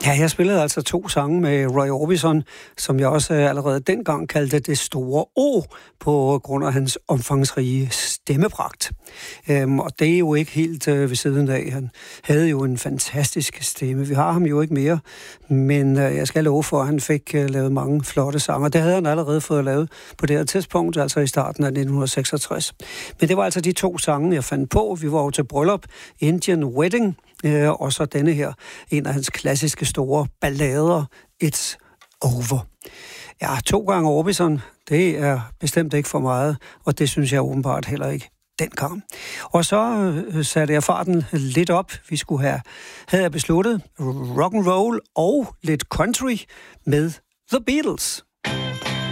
Ja, jeg spillede altså 2 sange med Roy Orbison, som jeg også allerede dengang kaldte det store O, på grund af hans omfangsrige stemmepragt. Og det er jo ikke helt ved siden af. Han havde jo en fantastisk stemme. Vi har ham jo ikke mere, men jeg skal love for, at han fik lavet mange flotte sanger. Det havde han allerede fået lavet på det her tidspunkt, altså i starten af 1966. Men det var altså de 2 sange, jeg fandt på. Vi var jo til bryllup, Indian Wedding, og så denne her, en af hans klassiske store ballader, It's Over. Ja, 2 gange Orbison, det er bestemt ikke for meget, og det synes jeg åbenbart heller ikke dengang. Og så satte jeg farten lidt op. Vi havde jeg besluttet rock and roll og lidt country med The Beatles.